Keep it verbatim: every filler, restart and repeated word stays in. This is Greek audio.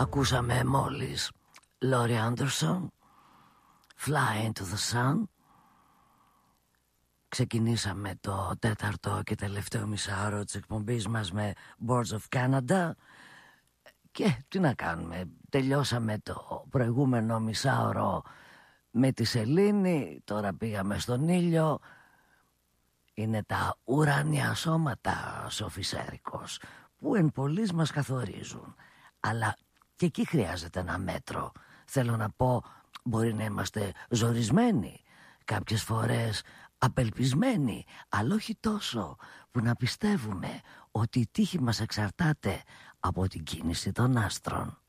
Ακούσαμε μόλις Laurie Anderson, Fly into the Sun. Ξεκινήσαμε το τέταρτο και τελευταίο μισάωρο της εκπομπής μας με Boards of Canada. Και τι να κάνουμε, τελειώσαμε το προηγούμενο μισάωρο με τη σελήνη, τώρα πήγαμε στον ήλιο. Είναι τα ουράνια σώματα, Σοφισέρικος, που εν πολλοίς μας καθορίζουν. Αλλά και εκεί χρειάζεται ένα μέτρο. Θέλω να πω, μπορεί να είμαστε ζορισμένοι, κάποιες φορές απελπισμένοι, αλλά όχι τόσο που να πιστεύουμε ότι η τύχη μας εξαρτάται από την κίνηση των άστρων.